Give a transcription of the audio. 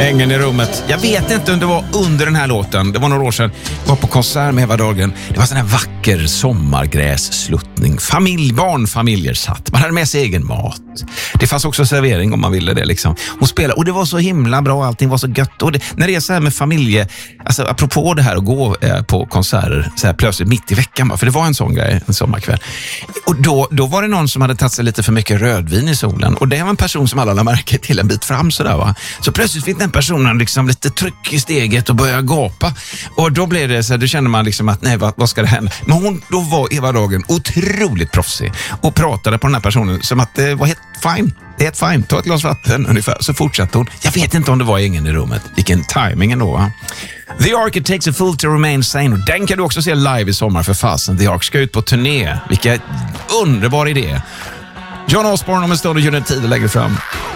Ängen i rummet. Jag vet inte om det var under den här låten. Det var några år sedan. Jag var på konsert med Eva Dahlgren. Det var sån här vacker sommargrässluttning. Barnfamiljer satt. Man hade med sig egen mat. Det fanns också servering om man ville det liksom. Hon spelade och det var så himla bra. Allting var så gött. Och när det är så här med familje, alltså apropå det här att gå på konserter så här plötsligt mitt i veckan. För det var en sån grej en sommarkväll. Och då var det någon som hade tagit sig lite för mycket rödvin i solen. Och det var en person som alla märker till en bit fram sådär va. Så plötsligt fick den personen liksom lite tryck i steget och började gapa. Och då blev det så här, då kände man liksom att nej, vad ska det hända? Men då var Eva Dahlgren otroligt proffsig och pratade på den här personen som att det var helt fine. Det är ett fine, ta ett glas vatten ungefär. Så fortsatte hon. Jag vet inte om det var ingen i rummet. Vilken timing ändå va? The Ark, It Takes a Fool to Remain Sane. Och den kan du också se live i sommar för fasen. The Ark ska ut på turné. Vilken underbar idé. John Osborne om en stund och gör en tid och lägger fram.